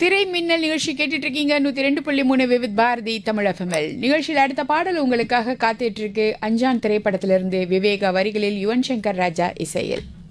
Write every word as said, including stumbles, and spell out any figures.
திரை மின்னல் நிகழ்ச்சி கேட்டுட்டு இருக்கீங்க. நூத்தி ரெண்டு புள்ளி மூணு விவித் பாரதி தமிழ் எஃப்எம்எல் நிகழ்ச்சியில் அடுத்த பாடல் உங்களுக்காக காத்துட்டு இருக்கு. அஞ்சான் திரைப்படத்திலிருந்து விவேகா வரிகளில் யுவன் சங்கர் ராஜா இசையில்.